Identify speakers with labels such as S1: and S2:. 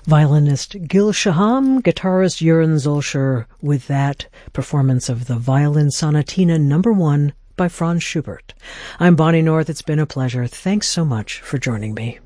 S1: Violinist Gil Shaham, guitarist Jeroen Zolscher, with that performance of the Violin Sonatina No. 1 by Franz Schubert. I'm Bonnie North. It's been a pleasure. Thanks so much for joining me.